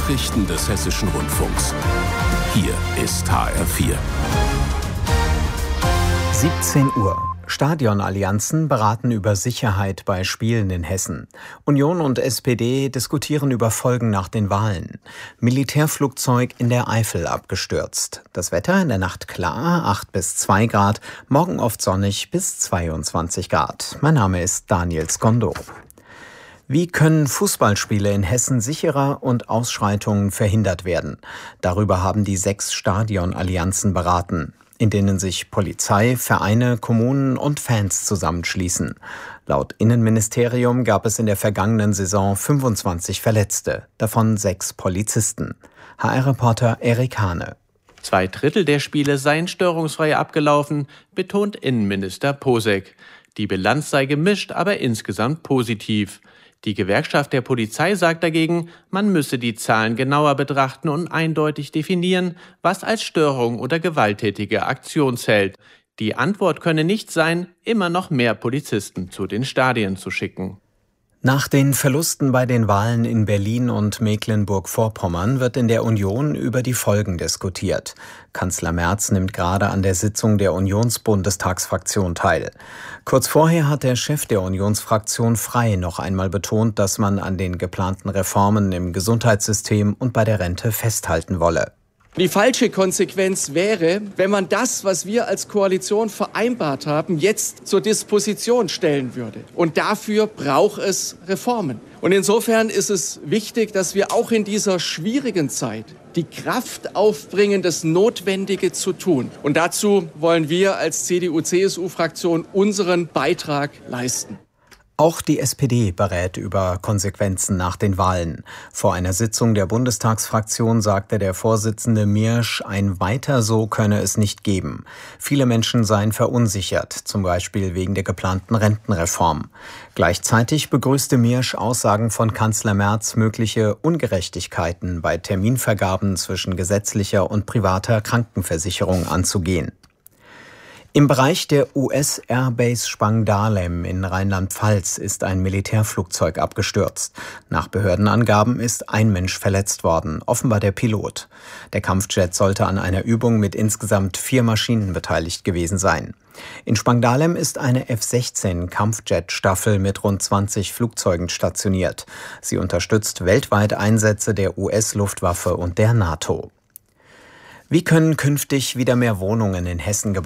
Nachrichten des Hessischen Rundfunks. Hier ist HR4. 17 Uhr. Stadionallianzen beraten über Sicherheit bei Spielen in Hessen. Union und SPD diskutieren über Folgen nach den Wahlen. Militärflugzeug in der Eifel abgestürzt. Das Wetter in der Nacht klar, 8 bis 2 Grad, morgen oft sonnig bis 22 Grad. Mein Name ist Daniel Skondo. Wie können Fußballspiele in Hessen sicherer und Ausschreitungen verhindert werden? Darüber haben die 6 Stadionallianzen beraten, in denen sich Polizei, Vereine, Kommunen und Fans zusammenschließen. Laut Innenministerium gab es in der vergangenen Saison 25 Verletzte, davon 6 Polizisten. HR-Reporter Erik Hane. 2/3 der Spiele seien störungsfrei abgelaufen, betont Innenminister Posek. Die Bilanz sei gemischt, aber insgesamt positiv. Die Gewerkschaft der Polizei sagt dagegen, man müsse die Zahlen genauer betrachten und eindeutig definieren, was als Störung oder gewalttätige Aktion zählt. Die Antwort könne nicht sein, immer noch mehr Polizisten zu den Stadien zu schicken. Nach den Verlusten bei den Wahlen in Berlin und Mecklenburg-Vorpommern wird in der Union über die Folgen diskutiert. Kanzler Merz nimmt gerade an der Sitzung der Unionsbundestagsfraktion teil. Kurz vorher hat der Chef der Unionsfraktion Frey noch einmal betont, dass man an den geplanten Reformen im Gesundheitssystem und bei der Rente festhalten wolle. Die falsche Konsequenz wäre, wenn man das, was wir als Koalition vereinbart haben, jetzt zur Disposition stellen würde. Und dafür braucht es Reformen. Und insofern ist es wichtig, dass wir auch in dieser schwierigen Zeit die Kraft aufbringen, das Notwendige zu tun. Und dazu wollen wir als CDU-CSU-Fraktion unseren Beitrag leisten. Auch die SPD berät über Konsequenzen nach den Wahlen. Vor einer Sitzung der Bundestagsfraktion sagte der Vorsitzende Miersch, ein Weiter so könne es nicht geben. Viele Menschen seien verunsichert, zum Beispiel wegen der geplanten Rentenreform. Gleichzeitig begrüßte Miersch Aussagen von Kanzler Merz, mögliche Ungerechtigkeiten bei Terminvergaben zwischen gesetzlicher und privater Krankenversicherung anzugehen. Im Bereich der US-Airbase Spangdahlem in Rheinland-Pfalz ist ein Militärflugzeug abgestürzt. Nach Behördenangaben ist ein Mensch verletzt worden, offenbar der Pilot. Der Kampfjet sollte an einer Übung mit insgesamt 4 Maschinen beteiligt gewesen sein. In Spangdahlem ist eine F-16-Kampfjet-Staffel mit rund 20 Flugzeugen stationiert. Sie unterstützt weltweit Einsätze der US-Luftwaffe und der NATO. Wie können künftig wieder mehr Wohnungen in Hessen gebaut werden?